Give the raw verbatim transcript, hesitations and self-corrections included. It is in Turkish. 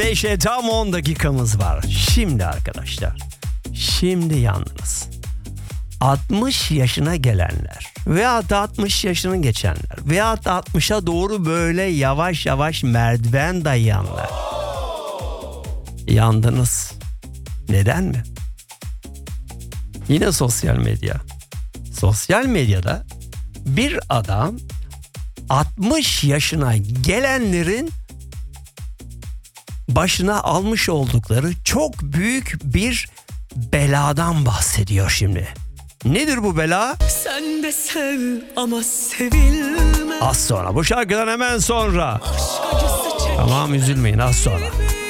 beşe tam on dakikamız var. Şimdi arkadaşlar, şimdi yandınız. altmış yaşına gelenler veya da altmış yaşını geçenler veya da altmışa doğru böyle yavaş yavaş merdiven dayayanlar. Yandınız. Neden mi? Yine sosyal medya. Sosyal medyada bir adam altmış yaşına gelenlerin başına almış oldukları çok büyük bir beladan bahsediyor şimdi. Nedir bu bela? Sen de sev ama sevilme. Az sonra, bu şarkıdan hemen sonra. Aşk acısı çek. Tamam, üzülmeyin, az sonra.